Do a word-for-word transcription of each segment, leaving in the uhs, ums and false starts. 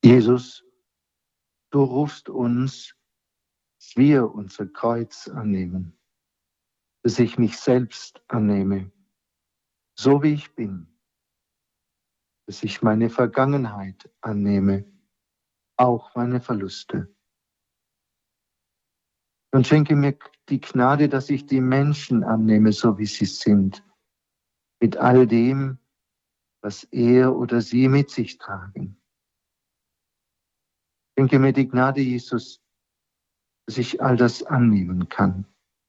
Jesus, du rufst uns, dass wir unser Kreuz annehmen, dass ich mich selbst annehme, so wie ich bin, dass ich meine Vergangenheit annehme, auch meine Verluste. Und schenke mir die Gnade, dass ich die Menschen annehme, so wie sie sind, mit all dem, was er oder sie mit sich tragen. Schenke mir die Gnade, Jesus, dass ich all das annehmen kann.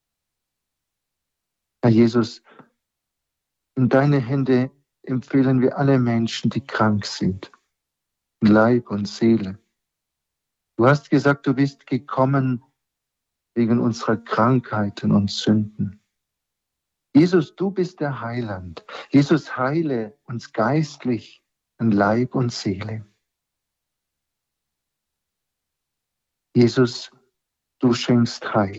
Herr Jesus, in deine Hände empfehlen wir alle Menschen, die krank sind, in Leib und Seele. Du hast gesagt, du bist gekommen wegen unserer Krankheiten und Sünden. Jesus, du bist der Heiland. Jesus, heile uns geistlich an Leib und Seele. Jesus, du schenkst Heil.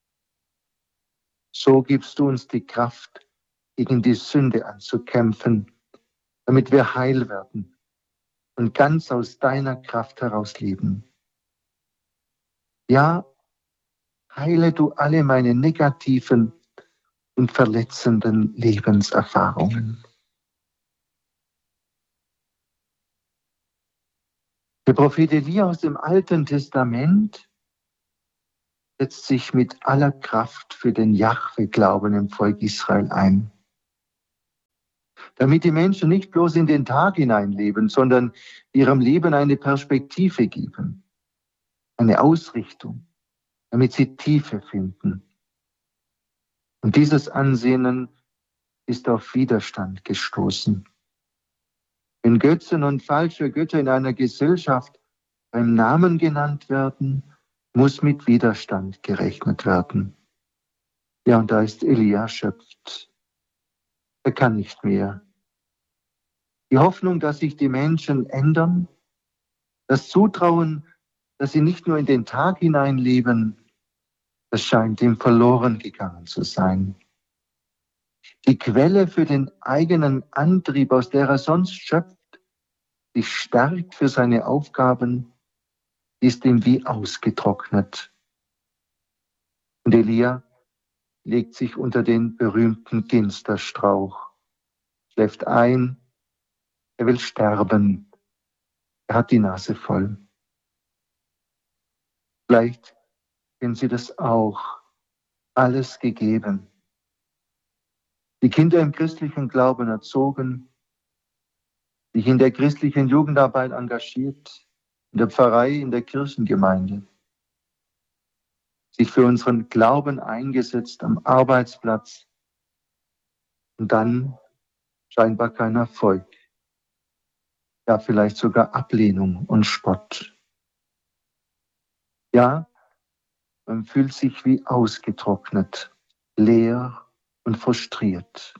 So gibst du uns die Kraft, gegen die Sünde anzukämpfen, damit wir heil werden und ganz aus deiner Kraft heraus leben. Ja, heile du alle meine negativen und verletzenden Lebenserfahrungen. Der Prophet Elia aus dem Alten Testament setzt sich mit aller Kraft für den Jahwe-Glauben im Volk Israel ein, damit die Menschen nicht bloß in den Tag hineinleben, sondern ihrem Leben eine Perspektive geben, eine Ausrichtung, damit sie Tiefe finden. Und dieses Ansinnen ist auf Widerstand gestoßen. Wenn Götzen und falsche Götter in einer Gesellschaft beim Namen genannt werden, muss mit Widerstand gerechnet werden. Ja, und da ist Elia erschöpft. Er kann nicht mehr. Die Hoffnung, dass sich die Menschen ändern, das Zutrauen, dass sie nicht nur in den Tag hineinleben, das scheint ihm verloren gegangen zu sein. Die Quelle für den eigenen Antrieb, aus der er sonst schöpft, sich stärkt für seine Aufgaben, ist ihm wie ausgetrocknet. Und Elia legt sich unter den berühmten Ginsterstrauch, schläft ein, er will sterben, er hat die Nase voll. Vielleicht kennen Sie das auch, alles gegeben. Die Kinder im christlichen Glauben erzogen, sich in der christlichen Jugendarbeit engagiert, in der Pfarrei, in der Kirchengemeinde, sich für unseren Glauben eingesetzt am Arbeitsplatz und dann scheinbar kein Erfolg, ja vielleicht sogar Ablehnung und Spott. Ja, man fühlt sich wie ausgetrocknet, leer und frustriert.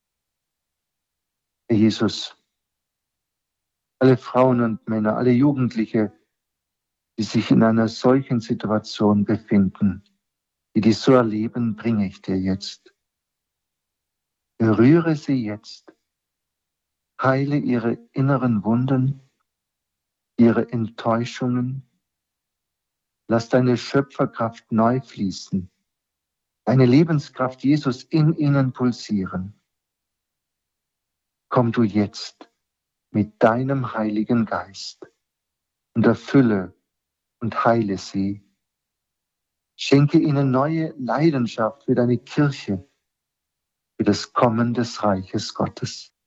Herr Jesus, alle Frauen und Männer, alle Jugendliche, die sich in einer solchen Situation befinden, die dies so erleben, bringe ich dir jetzt. Berühre sie jetzt, heile ihre inneren Wunden, ihre Enttäuschungen, lass deine Schöpferkraft neu fließen, deine Lebenskraft, Jesus, in ihnen pulsieren. Komm du jetzt mit deinem Heiligen Geist und erfülle und heile sie. Schenke ihnen neue Leidenschaft für deine Kirche, für das Kommen des Reiches Gottes.